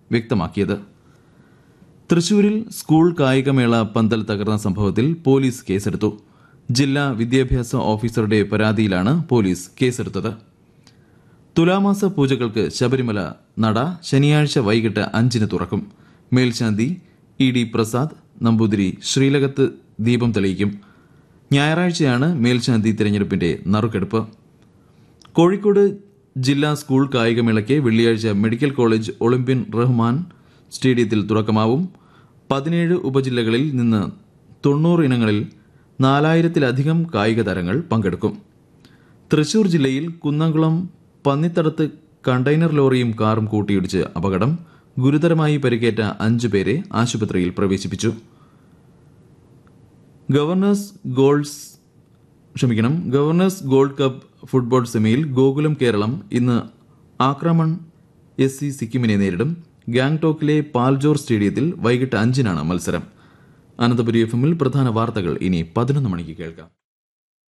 വ്യക്തമാക്കിയത്. തൃശൂരിൽ സ്കൂൾ കായികമേള പന്തൽ തകർന്ന സംഭവത്തിൽ പോലീസ് കേസെടുത്തു. ജില്ലാ വിദ്യാഭ്യാസ ഓഫീസറുടെ പരാതിയിലാണ് പോലീസ് കേസെടുത്തത്. തുലാമാസ പൂജകൾക്ക് ശബരിമല നട ശനിയാഴ്ച വൈകിട്ട് 5-ന് തുറക്കും. മേൽശാന്തി ED പ്രസാദ് നമ്പൂതിരി ശ്രീലകത്ത് ദീപം തെളിയിക്കും. ഞായറാഴ്ചയാണ് മേൽശാന്തി തിരഞ്ഞെടുപ്പിന്റെ നറുക്കെടുപ്പ്. കോഴിക്കോട് ജില്ലാ സ്കൂൾ കായികമേളയ്ക്ക് വെള്ളിയാഴ്ച മെഡിക്കൽ കോളേജ് ഒളിമ്പ്യൻ റഹ്മാൻ സ്റ്റേഡിയത്തിൽ തുടക്കമാവും. 17 ഉപജില്ലകളിൽ നിന്ന് 90 ഇനങ്ങളിൽ 4000-ലധികം കായിക താരങ്ങൾ പങ്കെടുക്കും. തൃശൂർ ജില്ലയിൽ കുന്നംകുളം പന്നിത്തടത്ത് കണ്ടെയ്നർ ലോറിയും കാറും കൂട്ടിയിടിച്ച് അപകടം. ഗുരുതരമായി പരിക്കേറ്റ 5 പേരെ ആശുപത്രിയിൽ പ്രവേശിപ്പിച്ചു. ഗവർണേഴ്സ് ഗോൾഡ് കപ്പ് ഫുട്ബോൾ സെമിയിൽ ഗോകുലം കേരളം ഇന്ന് ആക്രമൺ SC സിക്കിമിനെ നേരിടും. ഗാംഗ്ടോക്കിലെ പാൽജോർ സ്റ്റേഡിയത്തിൽ വൈകിട്ട് 5-നാണ് മത്സരം. അനന്തപുരി FM-ൽ പ്രധാന വാർത്തകൾ ഇനി 11 മണിക്ക് കേൾക്കാം.